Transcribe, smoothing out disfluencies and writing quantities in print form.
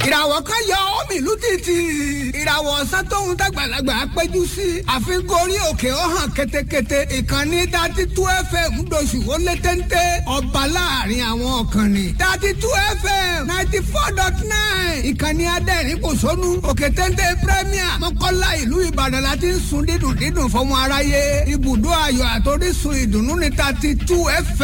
ìràwọ̀ kan yọ omi ìlú títì ìràwọ̀ ọ̀sán tóun dàgbàlagbà péjú sí àfi gorí òkè ó hàn ketekete ìkànnì 32 FM ńdọ̀sù ó lé téńté ọba láàrin àwọn ọ̀kànnì 32 FM 94.9 ìkànnì adẹ́rìn kò sónú òkè téńté premier mọ́kànlá ìlú ìbàdàn la ti ń sun dídùn fọmọ aráyé ibùdó ayọ̀ àtòrísun ìdùnnú ní 32 FM.